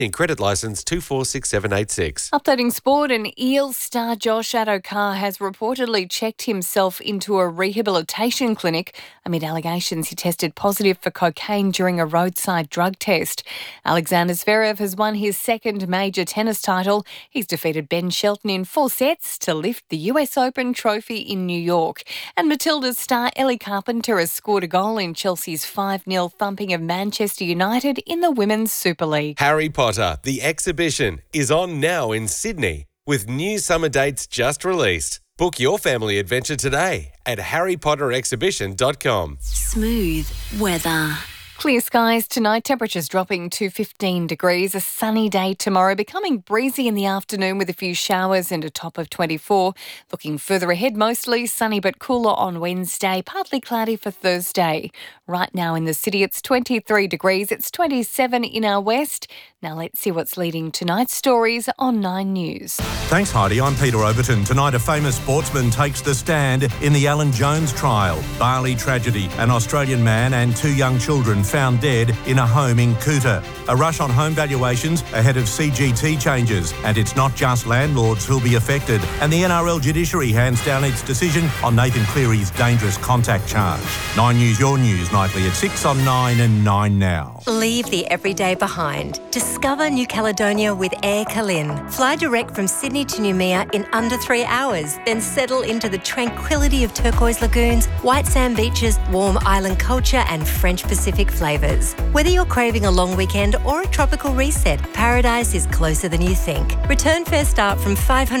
In credit licence 246786. Updating sport, and Eels star Josh Addo-Carr has reportedly checked himself into a rehabilitation clinic amid allegations he tested positive for cocaine during a roadside drug test. Alexander Zverev has won his second major tennis title. He's defeated Ben Shelton in 4 sets to lift the US Open trophy in New York. And Matilda's star Ellie Carpenter has scored a goal in Chelsea's 5-0 thumping of Manchester United in the Women's Super League. Harry Potter, the exhibition, is on now in Sydney with new summer dates just released. Book your family adventure today at harrypotterexhibition.com. Smooth weather. Clear skies tonight, temperatures dropping to 15 degrees. A sunny day tomorrow, becoming breezy in the afternoon with a few showers and a top of 24. Looking further ahead, mostly sunny but cooler on Wednesday, partly cloudy for Thursday. Right now in the city, it's 23 degrees. It's 27 in our west. Now let's see what's leading tonight's stories on 9 News. Thanks, Heidi. I'm Peter Overton. Tonight, a famous sportsman takes the stand in the Alan Jones trial. Bali tragedy. An Australian man and 2 young children found dead in a home in Kuta. A rush on home valuations ahead of CGT changes. And it's not just landlords who'll be affected. And the NRL judiciary hands down its decision on Nathan Cleary's dangerous contact charge. 9 News, your news, nightly at 6 on 9 and 9 now. Leave the everyday behind. Discover New Caledonia with Air Calin. Fly direct from Sydney to Noumea in under 3 hours, then settle into the tranquility of turquoise lagoons, white sand beaches, warm island culture and French Pacific flavours. Whether you're craving a long weekend or a tropical reset, paradise is closer than you think. Return fare start from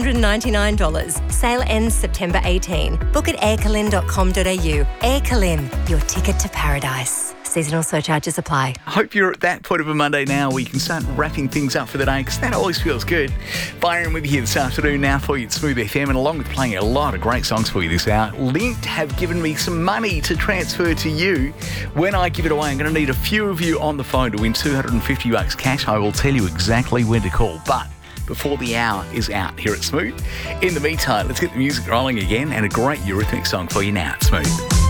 $599. Sale ends September 18. Book at aircalin.com.au. Air Calin, your ticket to paradise. Seasonal surcharges apply. I hope you're at that point of a Monday now where you can start wrapping things up for the day, because that always feels good. Byron with you here this afternoon now for you at Smooth FM, and along with playing a lot of great songs for you this hour, Lint have given me some money to transfer to you. When I give it away, I'm going to need a few of you on the phone to win $250 cash. I will tell you exactly when to call, but before the hour is out here at Smooth. In the meantime, let's get the music rolling again, and a great Eurythmics song for you now at Smooth.